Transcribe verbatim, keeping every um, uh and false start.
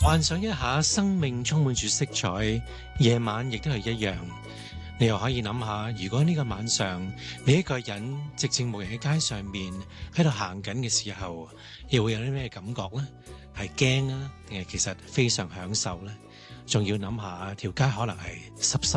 幻想一下，生命充滿住色彩，夜晚亦都係一樣。你又可以諗下，如果呢個晚上你一個人寂靜無人喺街上面喺度行緊嘅時候，又會有啲咩感覺呢？係驚啊，定係其實非常享受呢？仲要諗下條街可能係濕濕